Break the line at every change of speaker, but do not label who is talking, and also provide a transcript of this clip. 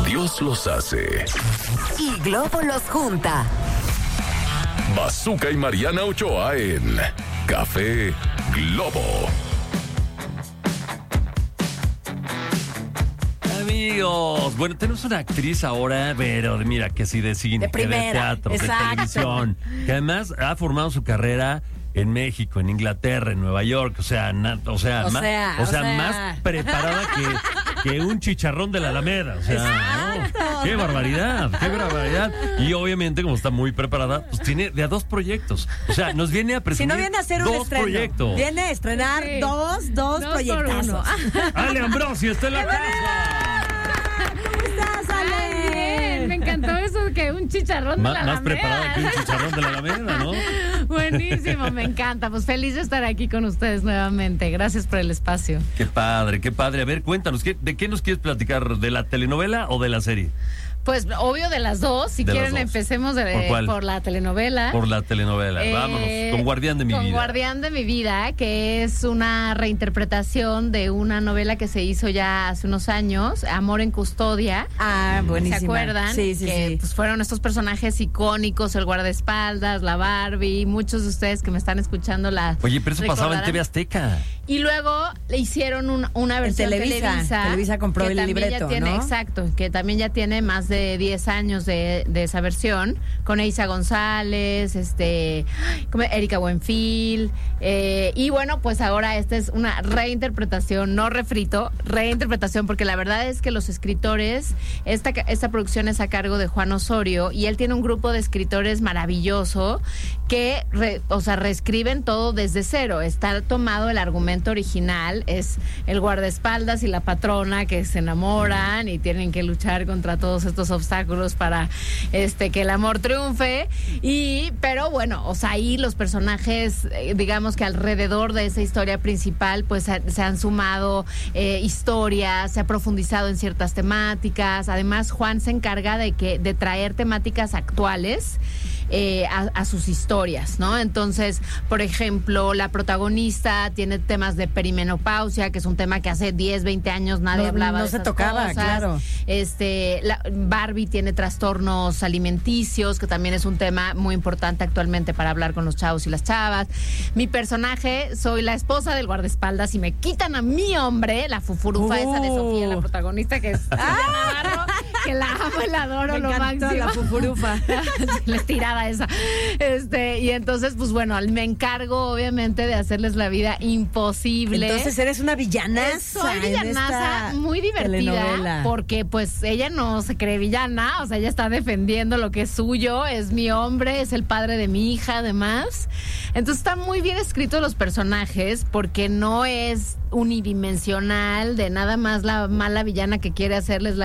Dios los hace.
Y Globo los junta.
Bazooka y Mariana Ochoa en Café Globo.
Amigos, bueno, tenemos una actriz ahora, pero mira, que sí de cine,
De primera,
de teatro,
exacto.
de televisión, que además ha formado su carrera en México, en Inglaterra, en Nueva York, o sea, más preparada que un chicharrón de la Alameda, o sea, ¿no? ¡Qué barbaridad! Y obviamente, como está muy preparada, pues tiene de a 2 proyectos, o sea, nos viene a presentar.
Si no viene a hacer un estreno,
proyectos.
viene a estrenar dos proyectazos.
Ale Ambrosio está en la casa.
¿Cómo estás, Ale?
Bien, me encantó eso que un chicharrón de la Alameda.
Más preparada que un chicharrón de la Alameda, ¿no?
Buenísimo, me encanta. Pues feliz de estar aquí con ustedes nuevamente. Gracias por el espacio.
Qué padre, qué padre. A ver, cuéntanos, ¿de qué nos quieres platicar? ¿De la telenovela o de la serie?
Pues obvio de las dos. Si
De
quieren
las dos.
empecemos
¿Por
la telenovela.
Por la telenovela. Vámonos, con Guardián de mi vida.
Con Guardián de mi vida, que es una reinterpretación de una novela que se hizo ya hace unos años, Amor en Custodia.
Ah, buenísima.
¿Se acuerdan?
Sí.
Pues fueron estos personajes icónicos, el guardaespaldas, la Barbie, muchos de ustedes que me están escuchando
Oye, pero eso pasaba en
recordarán.
TV Azteca.
Y luego le hicieron una versión
Televisa. Televisa compró
que
el
también
libreto,
ya tiene,
¿no?
Exacto, que también ya tiene más de 10 años de esa versión, con Eiza González, como Erika Buenfil, y bueno, pues ahora esta es una reinterpretación, no refrito, reinterpretación, porque la verdad es que los escritores, esta producción es a cargo de Juan Osorio, y él tiene un grupo de escritores maravilloso que reescriben todo desde cero. Está tomado el argumento original, es el guardaespaldas y la patrona que se enamoran y tienen que luchar contra todos estos obstáculos para que el amor triunfe, pero bueno, ahí los personajes, digamos que alrededor de esa historia principal, pues se han sumado historias, se ha profundizado en ciertas temáticas. Además, Juan se encarga de traer temáticas actuales a sus historias, ¿no? Entonces, por ejemplo, la protagonista tiene temas de perimenopausia, que es un tema que hace 10, 20 años nadie hablaba.
No
de
se
esas
tocaba,
cosas.
claro.
La Barbie tiene trastornos alimenticios, que también es un tema muy importante actualmente para hablar con los chavos y las chavas. Mi personaje, soy la esposa del guardaespaldas y me quitan a mi hombre, la fufurufa esa de Sofía, la protagonista, que es Navarro, que la amo y la adoro,
Me
lo
encantó
máximo.
la fufurufa.
La estirada esa. Y entonces, pues bueno, me encargo obviamente de hacerles la vida imposible.
Entonces eres una villanaza.
Soy villanaza muy divertida,
telenovela.
porque pues ella no se cree villana, o sea, ella está defendiendo lo que es suyo, es mi hombre, es el padre de mi hija, además. Entonces está muy bien escrito los personajes, porque no es unidimensional de nada más la mala villana que quiere hacerles la